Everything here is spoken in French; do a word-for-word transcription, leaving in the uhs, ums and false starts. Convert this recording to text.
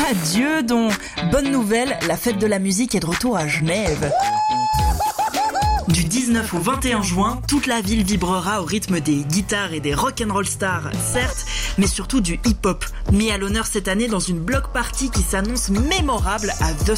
Adieu donc. Bonne nouvelle, la fête de la musique est de retour à Genève. Du dix-neuf au vingt et un juin, toute la ville vibrera au rythme des guitares et des rock'n'roll stars, certes, mais surtout du hip-hop, mis à l'honneur cette année dans une block party qui s'annonce mémorable à The